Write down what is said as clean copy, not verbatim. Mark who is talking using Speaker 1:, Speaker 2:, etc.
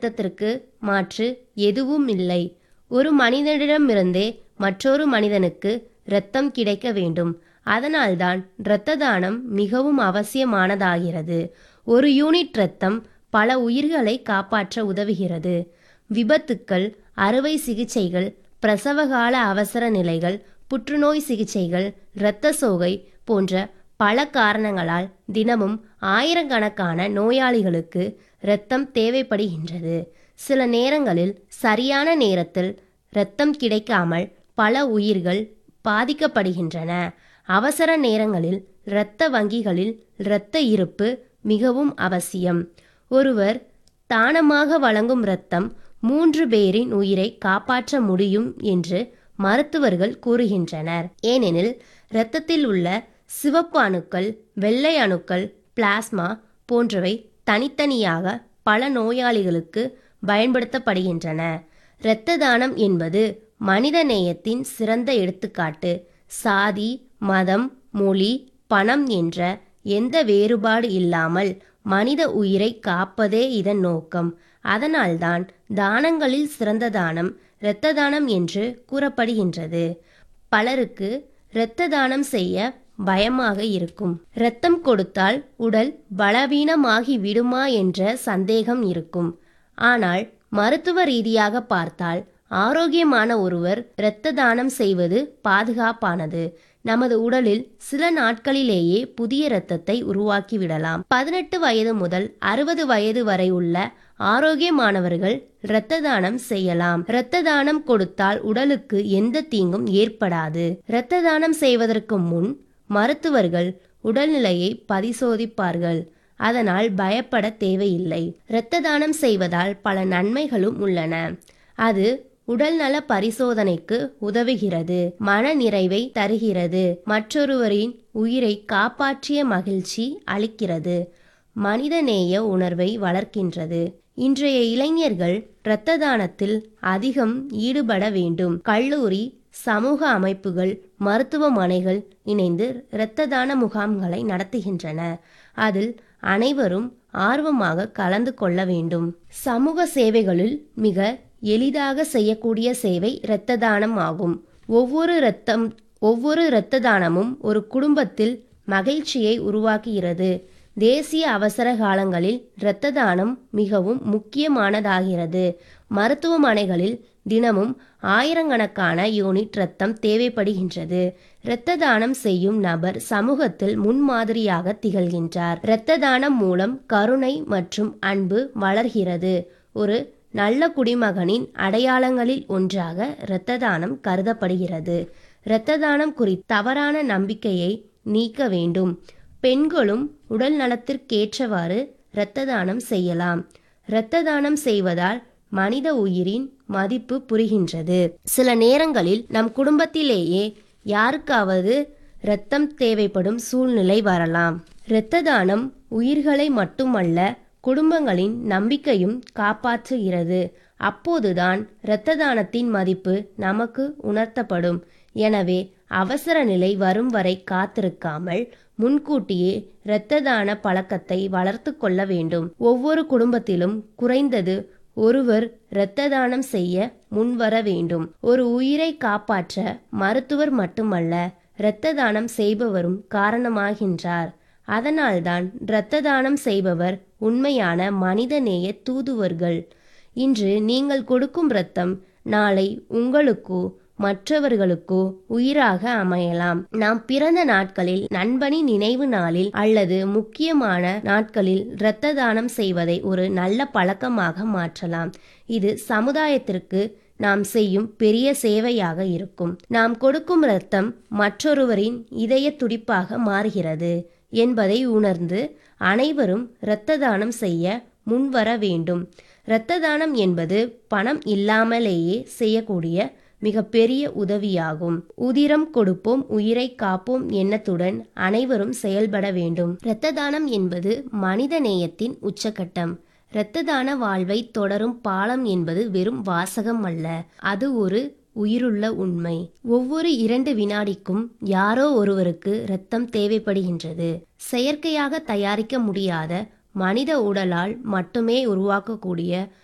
Speaker 1: இரத்தத்திற்கு மாற்று எதுவும் இல்லை. ஒரு மனிதனிடமிருந்தே மற்றொரு மனிதனுக்கு இரத்தம் கிடைக்க வேண்டும். அதனால்தான் இரத்த தானம் மிகவும் அவசியமானதாகிறது. ஒரு யூனிட் இரத்தம் பல உயிர்களை காப்பாற்ற உதவுகிறது. விபத்துக்கள், அறுவை சிகிச்சைகள், பிரசவகால அவசர நிலைகள், புற்றுநோய் சிகிச்சைகள், இரத்த சோகை போன்ற பல காரணங்களால் தினமும் ஆயிரக்கணக்கான நோயாளிகளுக்கு இரத்தம் தேவைப்படுகின்றது. சில நேரங்களில் சரியான நேரத்தில் இரத்தம் கிடைக்காமல் பல உயிர்கள் பாதிக்கப்படுகின்றன. அவசர நேரங்களில் இரத்த வங்கிகளில் இரத்த இருப்பு மிகவும் அவசியம். ஒருவர் தானமாக வழங்கும் இரத்தம் 3 பேரின் உயிரை காப்பாற்ற முடியும் என்று மருத்துவர்கள் கூறுகின்றனர். ஏனெனில் இரத்தத்தில் உள்ள சிவப்பு அணுக்கள், வெள்ளை அணுக்கள், பிளாஸ்மா போன்றவை தனித்தனியாக பல நோயாளிகளுக்கு பயன்படுத்தப்படுகின்றன. இரத்த தானம் என்பது மனித நேயத்தின் சிறந்த எடுத்துக்காட்டு. சாதி, மதம், மொழி, பணம் என்ற எந்த வேறுபாடு இல்லாமல் மனித உயிரை காப்பதே இதன் நோக்கம். அதனால்தான் தானங்களில் சிறந்த தானம் இரத்த தானம் என்று கூறப்படுகின்றது. பலருக்கு இரத்த தானம் செய்ய பயமாக இருக்கும். இரத்தம் கொடுத்தால் உடல் பலவீனமாகி விடுமா என்ற சந்தேகம் இருக்கும். ஆனால் மருத்துவ ரீதியாக பார்த்தால் ஆரோக்கியமான ஒருவர் இரத்த தானம் செய்வது பாதுகாப்பானது. நமது உடலில் சில நாட்களிலேயே புதிய இரத்தத்தை உருவாக்கிவிடலாம். 18 வயது முதல் 60 வயது வரை உள்ள ஆரோக்கியமானவர்கள் இரத்த தானம் செய்யலாம். இரத்த தானம் கொடுத்தால் உடலுக்கு எந்த தீங்கும் ஏற்படாது. இரத்த தானம் செய்வதற்கு முன் மருத்துவர்கள் உடல்நிலையை பரிசோதிப்பார்கள். அதனால் பயப்பட தேவையில்லை. இரத்த தானம் செய்வதால் பல நன்மைகளும் உள்ளன. அது உடல்நல பரிசோதனைக்கு உதவுகிறது, மன நிறைவை தருகிறது, மற்றொருவரின் உயிரை காப்பாற்றிய மகிழ்ச்சி அளிக்கிறது, மனிதநேய உணர்வை வளர்க்கின்றது. இன்றைய இளைஞர்கள் இரத்த தானத்தில் அதிகம் ஈடுபட வேண்டும். கல்லூரி, சமூக அமைப்புகள், மருத்துவமனைகள் இணைந்து இரத்த தான முகாம்களை நடத்துகின்றன. அதில் அனைவரும் ஆர்வமாக கலந்து கொள்ள வேண்டும். சமூக சேவைகளில் மிக எளிதாக செய்யக்கூடிய சேவை இரத்த தானம் ஆகும். ஒவ்வொரு இரத்த தானமும் ஒரு குடும்பத்தில் மகிழ்ச்சியை உருவாக்குகிறது. தேசிய அவசர காலங்களில் இரத்த தானம் மிகவும் முக்கியமானதாகிறது. மருத்துவமனைகளில் தினமும் ஆயிரக்கணக்கான யூனிட் இரத்தம் தேவைப்படுகின்றது. இரத்த தானம் செய்யும் நபர் சமூகத்தில் முன்மாதிரியாக திகழ்கின்றார். இரத்த தானம் மூலம் கருணை மற்றும் அன்பு வளர்கிறது. ஒரு நல்ல குடிமகனின் அடையாளங்களில் ஒன்றாக இரத்த தானம் கருதப்படுகிறது. இரத்த தானம் குறித்த தவறான நம்பிக்கையை நீக்க வேண்டும். பெண்களும் உடல் நலத்திற்கேற்றவாறு இரத்த தானம் செய்யலாம். இரத்த தானம் செய்வதால் மனித உயிரின் மதிப்பு புரிகின்றது. சில நேரங்களில் நம் குடும்பத்திலேயே யாருக்காவது இரத்தம் தேவைப்படும் சூழ்நிலை வரலாம். இரத்த தானம் உயிர்களை மட்டுமல்ல, குடும்பங்களின் நம்பிக்கையும் காப்பாற்றுகிறது. அப்போதுதான் இரத்த தானத்தின் மதிப்பு நமக்கு உணர்த்தப்படும். எனவே அவசர நிலை வரும் வரை காத்திருக்காமல் முன்கூட்டியே இரத்த தான பழக்கத்தை வளர்த்து கொள்ள வேண்டும். ஒவ்வொரு குடும்பத்திலும் குறைந்தது ஒருவர் இரத்த தானம் செய்ய முன்வர வேண்டும். ஒரு உயிரை காப்பாற்ற மருத்துவர் மட்டுமல்ல, இரத்த தானம் செய்பவரும் காரணமாகின்றார். அதனால்தான் இரத்த தானம் செய்பவர் உண்மையான மனிதநேய தூதுவர்கள். இன்று நீங்கள் கொடுக்கும் இரத்தம் நாளை உங்களுக்கோ மற்றவர்களுக்கோ உயிராக அமையலாம். நாம் பிறந்த நாட்களில், நண்பனின் நினைவு நாளில் அல்லது முக்கியமான நாட்களில் இரத்த தானம் செய்வதை ஒரு நல்ல பழக்கமாக மாற்றலாம். இது சமுதாயத்திற்கு நாம் செய்யும் பெரிய சேவையாக இருக்கும். நாம் கொடுக்கும் இரத்தம் மற்றொருவரின் இதய துடிப்பாக மாறுகிறது என்பதை உணர்ந்து அனைவரும் இரத்த தானம் செய்ய முன்வர வேண்டும். இரத்த தானம் என்பது பணம் இல்லாமலேயே செய்யக்கூடிய மிகப்பெரிய உதவியாகும். உதிரம் கொடுப்போம், உயிரை காப்போம் எண்ணத்துடன் அனைவரும் செயல்பட வேண்டும். இரத்த தானம் என்பது மனித நேயத்தின் உச்சகட்டம். இரத்த தான வாழ்வை தொடரும் பாலம் என்பது வெறும் வாசகம் அல்ல, அது ஒரு உயிருள்ள உண்மை. ஒவ்வொரு 2 வினாடிக்கும் யாரோ ஒருவருக்கு இரத்தம் தேவைப்படுகின்றது. செயற்கையாக தயாரிக்க முடியாத, மனித உடலால் மட்டுமே உருவாக்கக்கூடிய